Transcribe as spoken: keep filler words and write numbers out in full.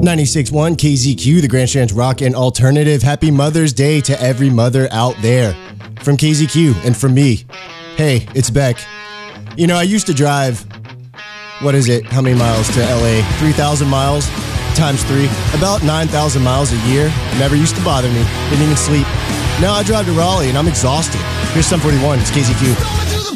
ninety-six point one K Z Q, the Grand Strand's Rock and Alternative. Happy Mother's Day to every mother out there. From K Z Q and from me. Hey, it's Beck. You know, I used to drive, what is it, how many miles to L A? three thousand miles times three. About nine thousand miles a year. Never used to bother me. Didn't even sleep. Now I drive to Raleigh and I'm exhausted. Here's Sum forty-one. It's K Z Q.